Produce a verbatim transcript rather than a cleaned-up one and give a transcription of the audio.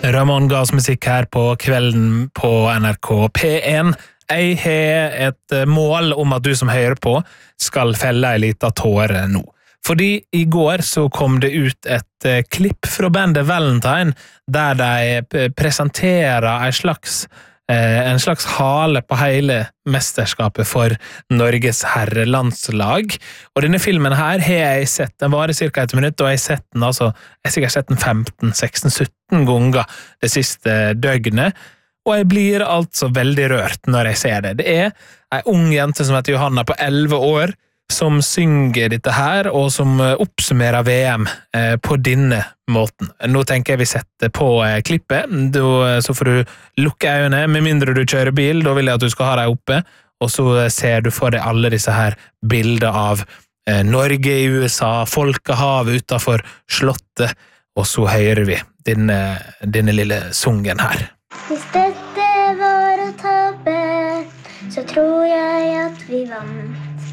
Ramón Gass musikk her på kvelden på N R K P én. Jeg har et mål om at du som hører på skal felle en liten tåre nå. Fordi i går så kom det ut et uh, klipp fra bandet Valentine, der de presenterer en slags, uh, en slags hale på hele mesterskapet for Norges herrelandslag. Og denne filmen her har jeg sett, den varer cirka et minutt, og jeg har sett den altså, jeg har sikkert sett den femten, seksten, sytten ganger det siste døgnet. Og jeg blir altså veldig rørt når jeg ser det. Det er en ung jente som heter Johanna på elleve år, som synger dette her, og som oppsummerer V M eh, på denne måten. Nå tenker jeg vi setter på eh, klippet, da, så får du lukke øynene, med mindre du kjører bil, da vil jeg at du skal ha deg oppe, og så ser du for deg alle disse her bilder av eh, Norge i U S A, Folkehavet utenfor slottet, og så hører vi denne, denne lille sungen her. Hvis dette var å tape, så tror jeg at vi vant.